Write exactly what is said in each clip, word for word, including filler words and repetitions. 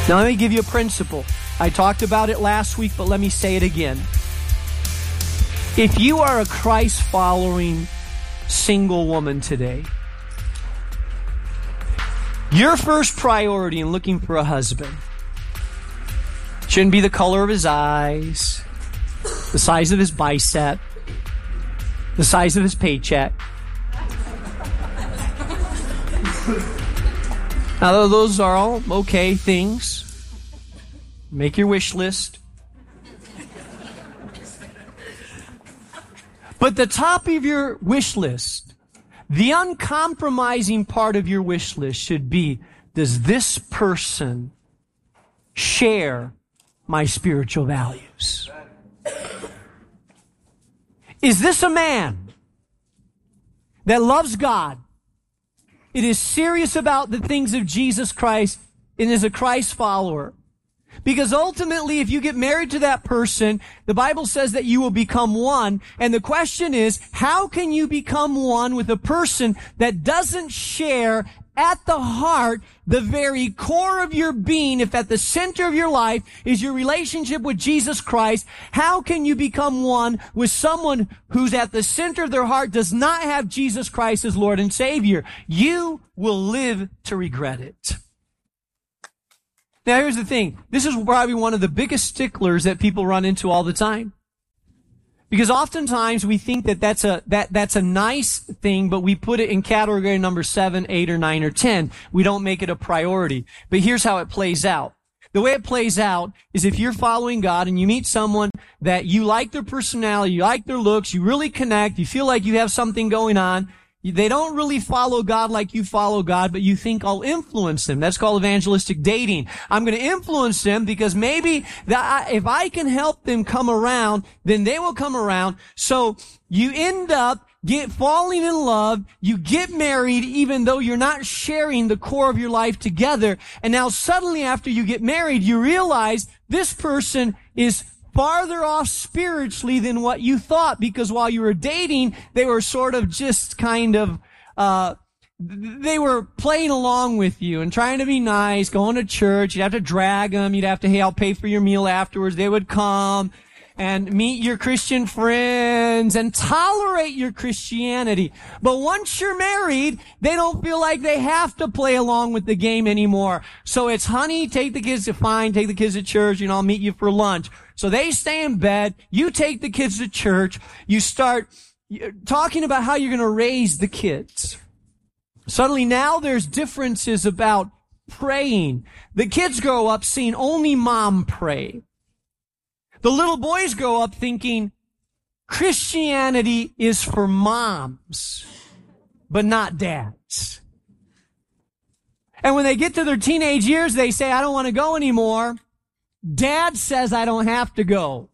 Now let me give you a principle. I talked about it last week, but let me say it again. If you are a Christ-following single woman today, your first priority in looking for a husband shouldn't be the color of his eyes, the size of his bicep, the size of his paycheck. Now, those are all okay things. Make your wish list. But the top of your wish list, the uncompromising part of your wish list should be, does this person share my spiritual values? Is this a man that loves God? It is serious about the things of Jesus Christ and is a Christ follower. Because ultimately, if you get married to that person, the Bible says that you will become one. And the question is, how can you become one with a person that doesn't share at the heart, the very core of your being? If at the center of your life is your relationship with Jesus Christ, how can you become one with someone who's at the center of their heart does not have Jesus Christ as Lord and Savior? You will live to regret it. Now, here's the thing. This is probably one of the biggest sticklers that people run into all the time. Because oftentimes we think that that's a, that, that's a nice thing, but we put it in category number seven, eight, or nine, or ten. We don't make it a priority. But here's how it plays out. The way it plays out is if you're following God and you meet someone that you like their personality, you like their looks, you really connect, you feel like you have something going on, they don't really follow God like you follow God, but you think I'll influence them. That's called evangelistic dating. I'm going to influence them because maybe that if I can help them come around, then they will come around. So you end up get falling in love. You get married even though you're not sharing the core of your life together. And now suddenly after you get married, you realize this person is farther off spiritually than what you thought, because while you were dating, they were sort of just kind of, uh, they were playing along with you and trying to be nice, going to church. You'd have to drag them. You'd have to, hey, I'll pay for your meal afterwards. They would come and meet your Christian friends and tolerate your Christianity. But once you're married, they don't feel like they have to play along with the game anymore. So it's, honey, take the kids to fine, take the kids to church, and I'll meet you for lunch. So they stay in bed. You take the kids to church. You start talking about how you're going to raise the kids. Suddenly now there's differences about praying. The kids grow up seeing only mom pray. The little boys grow up thinking Christianity is for moms, but not dads. And when they get to their teenage years, they say, I don't want to go anymore. Dad says I don't have to go.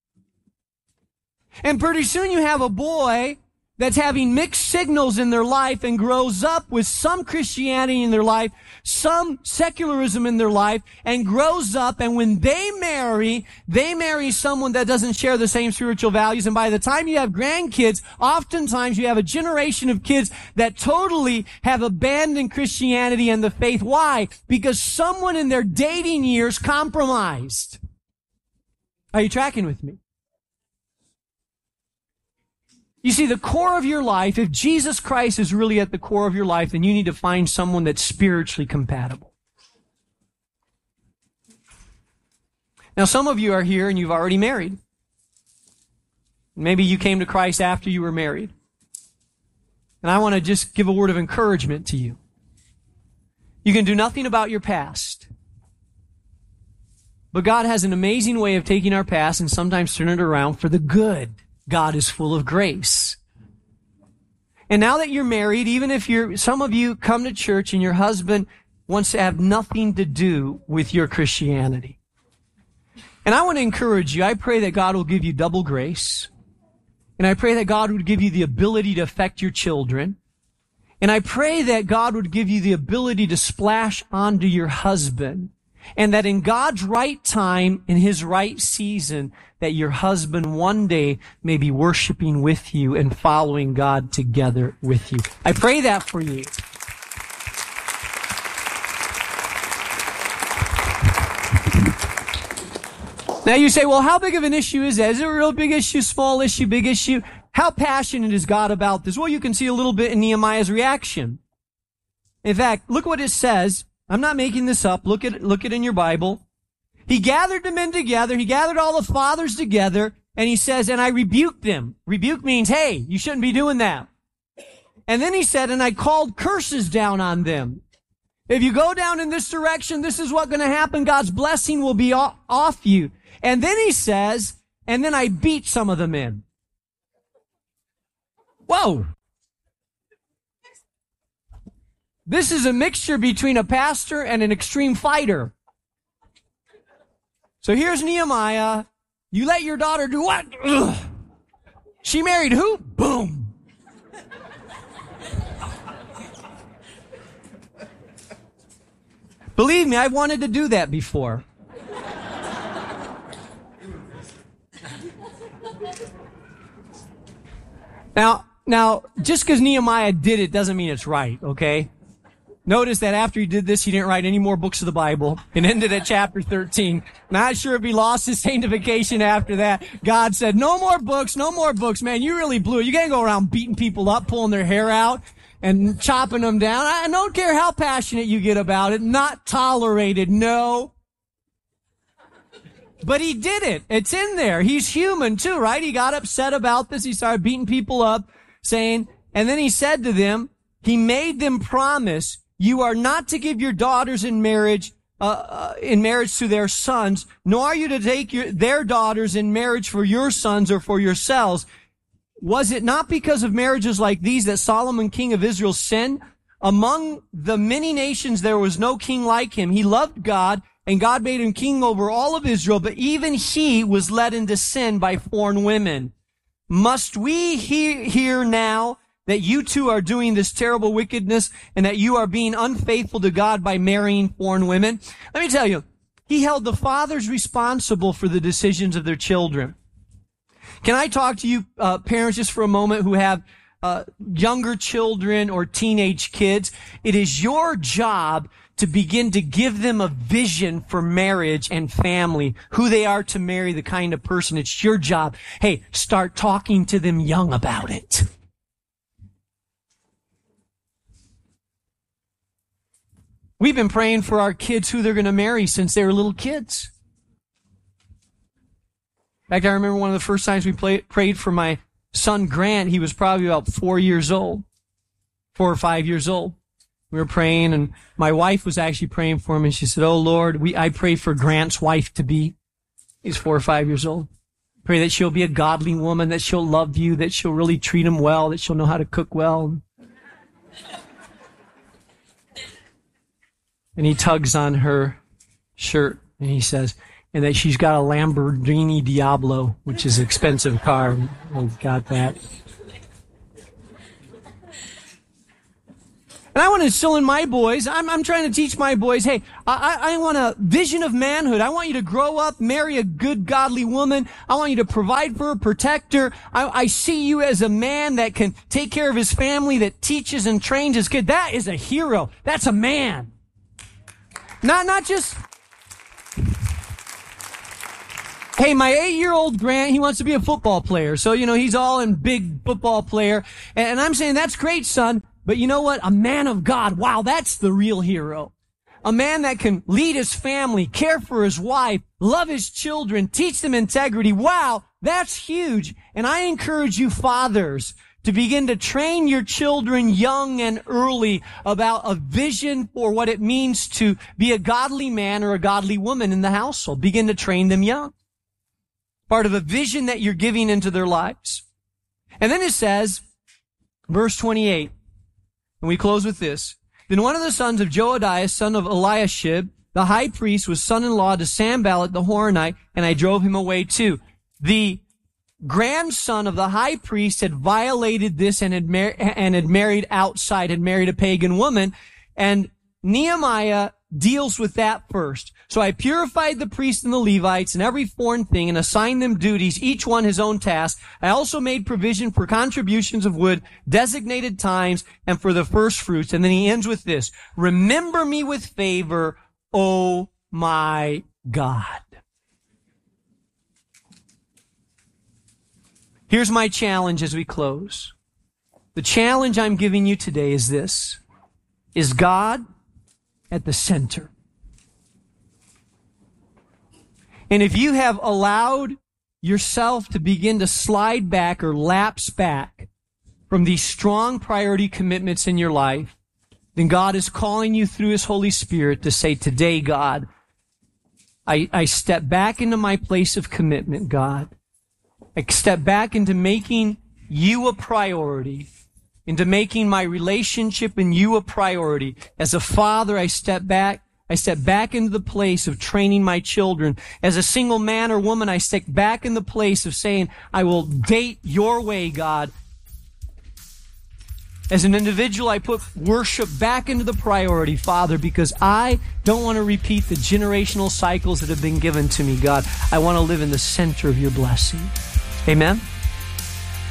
And pretty soon you have a boy that's having mixed signals in their life and grows up with some Christianity in their life, some secularism in their life, and grows up, and when they marry, they marry someone that doesn't share the same spiritual values, and by the time you have grandkids, oftentimes you have a generation of kids that totally have abandoned Christianity and the faith. Why? Because someone in their dating years compromised. Are you tracking with me? You see, the core of your life, if Jesus Christ is really at the core of your life, then you need to find someone that's spiritually compatible. Now, some of you are here and you've already married. Maybe you came to Christ after you were married. And I want to just give a word of encouragement to you. You can do nothing about your past. But God has an amazing way of taking our past and sometimes turning it around for the good. God is full of grace. And now that you're married, even if you're, some of you come to church and your husband wants to have nothing to do with your Christianity. And I want to encourage you, I pray that God will give you double grace. And I pray that God would give you the ability to affect your children. And I pray that God would give you the ability to splash onto your husband. And that in God's right time, in His right season, that your husband one day may be worshiping with you and following God together with you. I pray that for you. Now you say, well, how big of an issue is that? Is it a real big issue, small issue, big issue? How passionate is God about this? Well, you can see a little bit in Nehemiah's reaction. In fact, look what it says. I'm not making this up. Look at, look at it in your Bible. He gathered the men together. He gathered all the fathers together. And he says, and I rebuked them. Rebuke means, hey, you shouldn't be doing that. And then he said, and I called curses down on them. If you go down in this direction, this is what's going to happen. God's blessing will be off you. And then he says, and then I beat some of the men. Whoa. This is a mixture between a pastor and an extreme fighter. So here's Nehemiah. You let your daughter do what? Ugh. She married who? Boom. Believe me, I've wanted to do that before. Now, now, just because Nehemiah did it doesn't mean it's right, okay? Notice that after he did this, he didn't write any more books of the Bible. It ended at chapter thirteen. Not sure if he lost his sanctification after that. God said, no more books, no more books. Man, you really blew it. You can't go around beating people up, pulling their hair out, and chopping them down. I don't care how passionate you get about it. Not tolerated, no. But he did it. It's in there. He's human too, right? He got upset about this. He started beating people up, saying, and then he said to them, he made them promise, you are not to give your daughters in marriage, uh, uh, in marriage to their sons, nor are you to take your, their daughters in marriage for your sons or for yourselves. Was it not because of marriages like these that Solomon, king of Israel, sinned? Among the many nations, there was no king like him. He loved God, and God made him king over all of Israel, but even he was led into sin by foreign women. Must we hear, hear now that you two are doing this terrible wickedness and that you are being unfaithful to God by marrying foreign women? Let me tell you, he held the fathers responsible for the decisions of their children. Can I talk to you, uh, parents, just for a moment who have uh, younger children or teenage kids? It is your job to begin to give them a vision for marriage and family, who they are to marry, the kind of person. It's your job. Hey, start talking to them young about it. We've been praying for our kids who they're going to marry since they were little kids. In fact, I remember one of the first times we play, prayed for my son Grant. He was probably about four years old, four or five years old. We were praying, and my wife was actually praying for him, and she said, oh, Lord, we I pray for Grant's wife to be. He's four or five years old. Pray that she'll be a godly woman, that she'll love you, that she'll really treat him well, that she'll know how to cook well. And he tugs on her shirt, and he says, and that she's got a Lamborghini Diablo, which is an expensive car. Oh, got that. And I want to instill in my boys, I'm, I'm trying to teach my boys, hey, I, I want a vision of manhood. I want you to grow up, marry a good, godly woman. I want you to provide for her, protect her. I, I see you as a man that can take care of his family, that teaches and trains his kid. That is a hero. That's a man. Not, not just, hey, my eight-year-old Grant, he wants to be a football player. So, you know, he's all in big football player. And, and I'm saying, that's great, son. But you know what? A man of God. Wow, that's the real hero. A man that can lead his family, care for his wife, love his children, teach them integrity. Wow, that's huge. And I encourage you fathers to begin to train your children young and early about a vision for what it means to be a godly man or a godly woman in the household. Begin to train them young. Part of a vision that you're giving into their lives. And then it says, verse twenty-eight, and we close with this. Then one of the sons of Joadiah, son of Eliashib, the high priest, was son-in-law to Sanballat the Horonite, and I drove him away too. The grandson of the high priest had violated this and had, mar- and had married outside, had married a pagan woman, and Nehemiah deals with that first. So I purified the priests and the Levites and every foreign thing and assigned them duties, each one his own task. I also made provision for contributions of wood, designated times, and for the first fruits. And then he ends with this: remember me with favor, O my God. Here's my challenge as we close. The challenge I'm giving you today is this. Is God at the center? And if you have allowed yourself to begin to slide back or lapse back from these strong priority commitments in your life, then God is calling you through His Holy Spirit to say, today, God, I, I step back into my place of commitment, God. I step back into making you a priority, into making my relationship in you a priority. As a father, I step back. I step back into the place of training my children. As a single man or woman, I step back in the place of saying, I will date your way, God. As an individual, I put worship back into the priority, Father, because I don't want to repeat the generational cycles that have been given to me, God. I want to live in the center of your blessing. Amen.